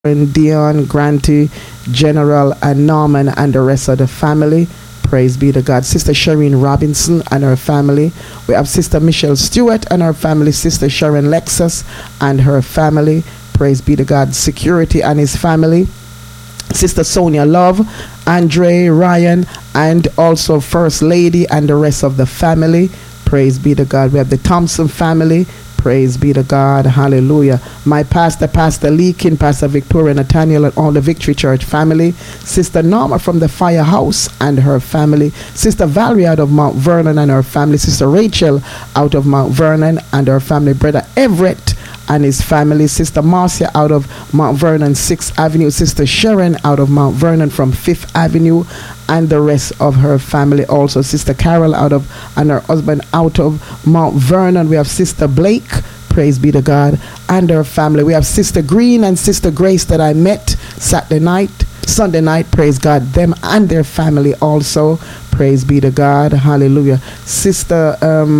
Dion, Granty, General, and Norman, and the rest of the family. Praise be to God. Sister Shireen Robinson and her family. We have Sister Michelle Stewart and her family. Sister Sharon Lexus and her family. Praise be to God. Security and his family. Sister Sonia Love, Andre, Ryan, and also First Lady and the rest of the family. Praise be to God. We have the Thompson family. Praise be to God. Hallelujah. My pastor, Pastor Leakin, Pastor Victoria Nathaniel, and all the Victory Church family. Sister Norma from the Firehouse and her family. Sister Valerie out of Mount Vernon and her family. Sister Rachel out of Mount Vernon and her family. Brother Everett and his family. Sister Marcia out of Mount Vernon 6th Avenue. Sister Sharon out of Mount Vernon from 5th Avenue and the rest of her family. Also Sister Carol out of and her husband out of Mount Vernon. We have Sister Blake, praise be to God, and her family. We have Sister Green and Sister Grace that I met Sunday night, praise God, them and their family also, praise be to God. Hallelujah. Sister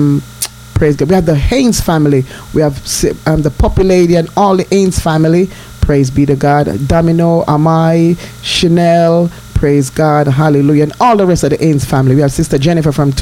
praise God. We have the Haynes family. We have the Puppy Lady and all the Haynes family. Praise be to God. Domino, Amai, Chanel, praise God. Hallelujah. And all the rest of the Haynes family. We have Sister Jennifer from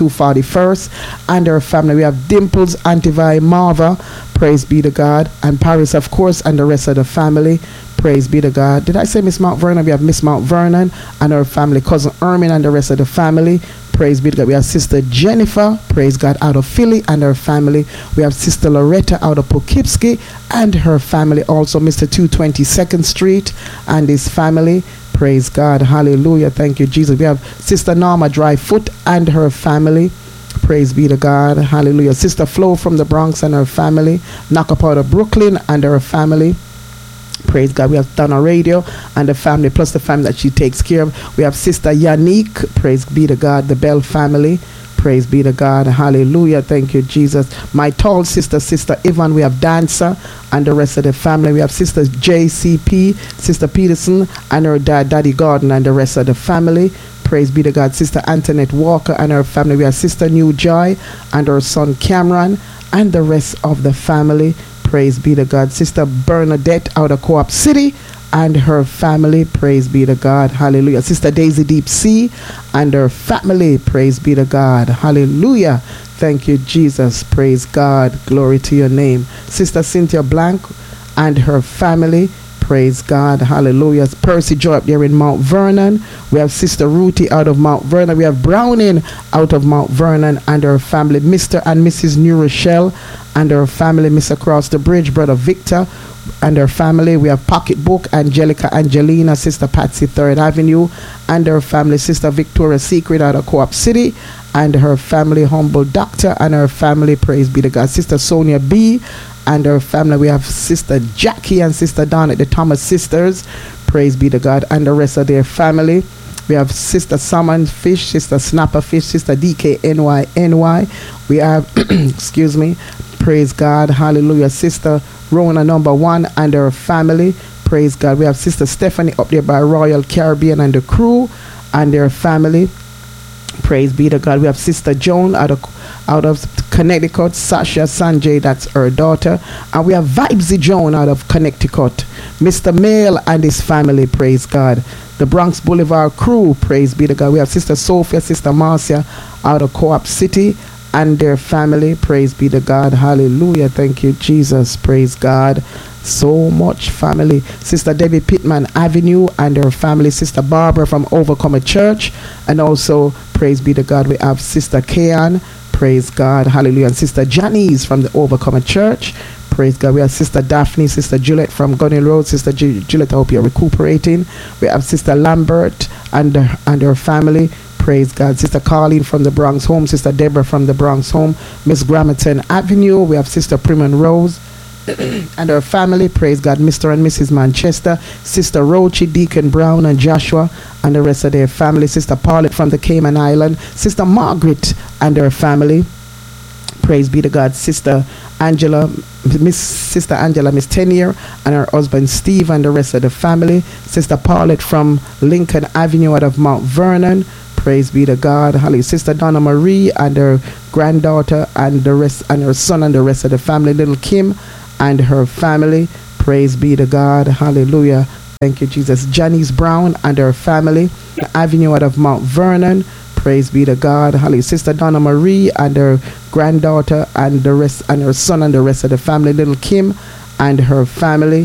241st and her family. We have Dimples, Antivi, Marva. Praise be to God. And Paris, of course, and the rest of the family. Praise be to God. Did I say Miss Mount Vernon? We have Miss Mount Vernon and her family. Cousin Ermin and the rest of the family. Praise be to God. We have Sister Jennifer, praise God, out of Philly and her family. We have Sister Loretta out of Poughkeepsie and her family. Also Mr. 222nd Street and his family. Praise God. Hallelujah. Thank you, Jesus. We have Sister Norma Dryfoot and her family. Praise be to God. Hallelujah. Sister Flo from the Bronx and her family. Knockup out of Brooklyn and her family. Praise God. We have Donna Radio and the family, plus the family that she takes care of. We have Sister Yannick, praise be to God, the Bell family. Praise be to God. Hallelujah. Thank you, Jesus. My tall sister, Sister Yvonne. We have Dancer and the rest of the family. We have Sister JCP, Sister Peterson and her dad, Daddy Gordon, and the rest of the family. Praise be to God. Sister Antoinette Walker and her family. We have Sister New Joy and her son Cameron and the rest of the family. Praise be to God. Sister Bernadette out of Co-op City and her family. Praise be to God. Hallelujah. Sister Daisy Deep Sea and her family. Praise be to God. Hallelujah. Thank you, Jesus. Praise God. Glory to your name. Sister Cynthia Blank and her family. Praise God. Hallelujah. Percy Joy up there in Mount Vernon. We have Sister Ruthie out of Mount Vernon. We have Browning out of Mount Vernon and her family. Mr. and Mrs. New Rochelle and her family. Miss Across the Bridge, Brother Victor and her family. We have Pocketbook, Angelica Angelina, Sister Patsy 3rd Avenue and her family. Sister Victoria Secret out of Co-op City and her family. Humble Doctor and her family. Praise be to God. Sister Sonia B and her family. We have Sister Jackie and Sister Donna, the Thomas sisters. Praise be to God. And the rest of their family. We have Sister Salmon Fish, Sister Snapper Fish, Sister DKNY. We have, excuse me, praise God, hallelujah, Sister Rona number 1 and her family. Praise God. We have Sister Stephanie up there by Royal Caribbean and the crew and their family. Praise be to God. We have Sister Joan out of Connecticut. Sasha Sanjay, that's her daughter. And we have Vibesy Joan out of Connecticut. Mr. Mail and his family. Praise God. The Bronx Boulevard crew. Praise be to God. We have Sister Sophia, Sister Marcia out of Co-op City and their family. Praise be to God. Hallelujah. Thank you, Jesus. Praise God. So much family. Sister Debbie Pittman Avenue and her family. Sister Barbara from Overcomer Church. And also, praise be to God, we have Sister Kayan. Praise God. Hallelujah. And Sister Janice from the Overcomer Church. Praise God. We have Sister Daphne, Sister Juliet from Gunny Road. Sister Juliet, I hope you're recuperating. We have Sister Lambert and her family. Praise God. Sister Carleen from the Bronx Home. Sister Deborah from the Bronx Home. Miss Gramerton Avenue. We have Sister Primon Rose and her family. Praise God. Mr. and Mrs. Manchester. Sister Rochi, Deacon Brown and Joshua and the rest of their family. Sister Paulette from the Cayman Island. Sister Margaret and her family. Praise be to God. Sister Angela, Miss Tenier and her husband Steve and the rest of the family. Sister Paulette from Lincoln Avenue out of Mount Vernon. Praise be to God. Hallelujah. Sister Donna Marie and her granddaughter and the rest and her son and the rest of the family. Little Kim and her family. Praise be to God. Hallelujah. Thank you, Jesus. Janice Brown and her family. Avenue out of Mount Vernon. Praise be to God. Hallelujah. Sister Donna Marie and her granddaughter and the rest, and her son and the rest of the family. Little Kim and her family.